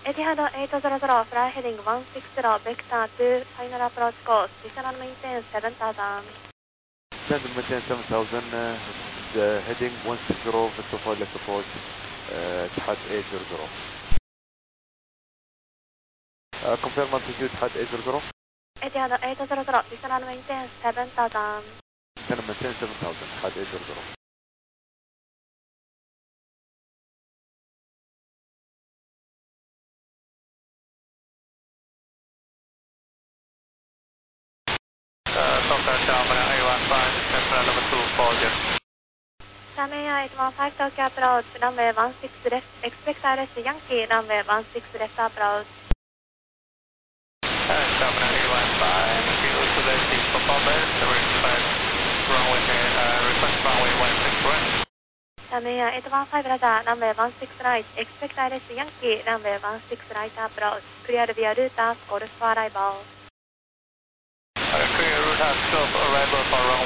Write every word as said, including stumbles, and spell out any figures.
Etihad eight hundred, fly heading one six zero, vector two, final approach course, descend and maintain seven thousand. Descend and maintain seven thousand, uh, the heading one six zero, vector four left approach, uh, Etihad eight hundred. Uh, confirm altitude, Etihad eight hundred. Etihad eight hundred, descend and maintain seven thousand. Descend and maintain seven thousand, Etihad eight hundred. Xiamen eight one five Tokyo approach, runway one six left, expect I R S Yankee, runway one six left approach. Xiamen eight one five, view to the seat for Bombers, request runway, uh, request runway one six right. Xiamen eight one five, Roger, runway one six right, expect I R S Yankee, runway one six right approach, clear via route, call for arrival. Uh, clear route, scope arrival for runway